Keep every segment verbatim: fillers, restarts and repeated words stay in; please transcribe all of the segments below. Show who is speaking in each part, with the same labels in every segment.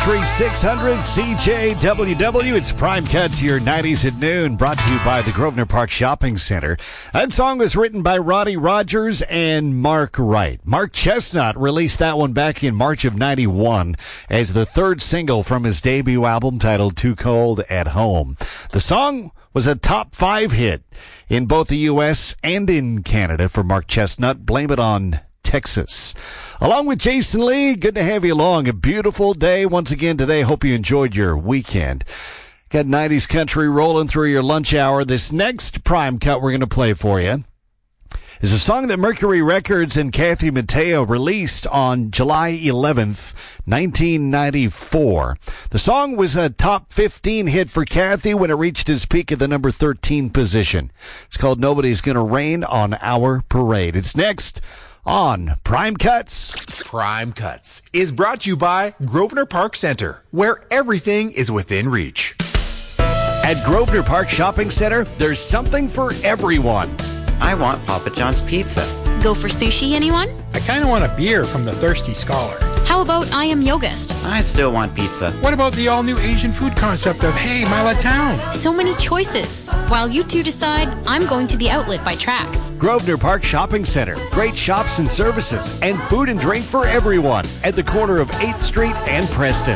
Speaker 1: three six hundred C J W W. It's Prime Cuts, your nineties at noon, brought to you by the Grosvenor Park Shopping Center. That song was written by Roddy Rogers and Mark Wright. Mark Chestnut released that one back in March of ninety-one as the third single from his debut album titled Too Cold at Home. The song was a top five hit in both the U S and in Canada for Mark Chestnut. Blame it on Texas. Along with Jason Lee, good to have you along. A beautiful day once again today. Hope you enjoyed your weekend. Got nineties country rolling through your lunch hour. This next Prime Cut we're going to play for you is a song that Mercury Records and Kathy Mateo released on July eleventh, nineteen ninety-four. The song was a top fifteen hit for Kathy when it reached its peak at the number thirteen position. It's called Nobody's Gonna Rain on Our Parade. It's next on Prime Cuts.
Speaker 2: Prime Cuts is brought to you by Grosvenor Park Center, where everything is within reach.
Speaker 1: At Grosvenor Park Shopping Center, there's something for everyone.
Speaker 3: I want Papa John's Pizza.
Speaker 4: Go for sushi, anyone?
Speaker 5: I kind of want a beer from the Thirsty Scholar.
Speaker 4: How about I Am Yogist?
Speaker 3: I still want pizza.
Speaker 5: What about the all-new Asian food concept of Hey Mala Town?
Speaker 4: So many choices. While you two decide, I'm going to the Outlet by Trax.
Speaker 1: Grosvenor Park Shopping Center. Great shops and services and food and drink for everyone at the corner of eighth Street and Preston.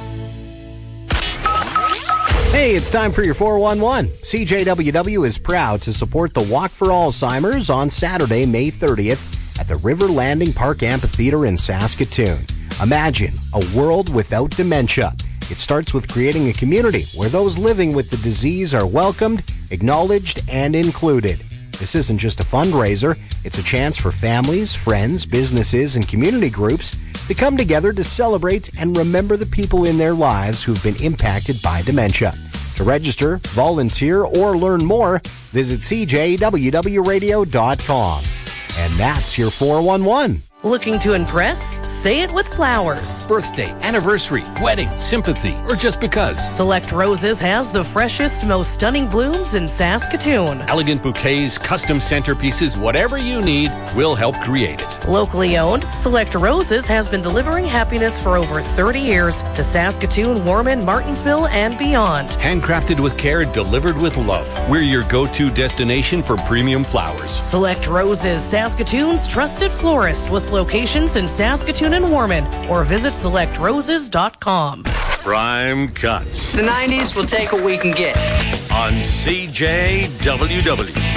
Speaker 6: Hey, it's time for your four one one. C J W W is proud to support the Walk for Alzheimer's on Saturday, May thirtieth at the River Landing Park Amphitheater in Saskatoon. Imagine a world without dementia. It starts with creating a community where those living with the disease are welcomed, acknowledged, and included. This isn't just a fundraiser. It's a chance for families, friends, businesses, and community groups to come together to celebrate and remember the people in their lives who've been impacted by dementia. To register, volunteer, or learn more, visit c j w w radio dot com. And that's your four one one.
Speaker 7: Looking to impress? Say it with flowers.
Speaker 8: Birthday, anniversary, wedding, sympathy, or just because.
Speaker 7: Select Roses has the freshest, most stunning blooms in Saskatoon.
Speaker 8: Elegant bouquets, custom centerpieces, whatever you need, we'll help create it.
Speaker 7: Locally owned, Select Roses has been delivering happiness for over thirty years to Saskatoon, Warman, Martinsville, and beyond.
Speaker 8: Handcrafted with care, delivered with love. We're your go-to destination for premium flowers.
Speaker 7: Select Roses, Saskatoon's trusted florist with locations in Saskatoon and Warman, or visit select roses dot com.
Speaker 8: Prime Cuts.
Speaker 9: The nineties will take what we can get.
Speaker 8: On C J W W.